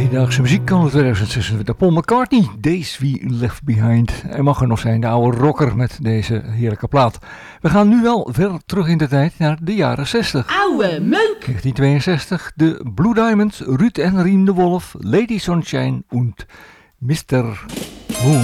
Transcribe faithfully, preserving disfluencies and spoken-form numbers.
Hedendaagse muziek kan het tweeduizend zesentwintig. Paul McCartney, Days We Left Behind. Er mag er nog zijn, de oude rocker met deze heerlijke plaat. We gaan nu wel ver terug in de tijd naar de jaren zestig. Oude meuk! negentien tweeënzestig, de Blue Diamonds, Ruud en Rien de Wolf, Lady Sunshine en mister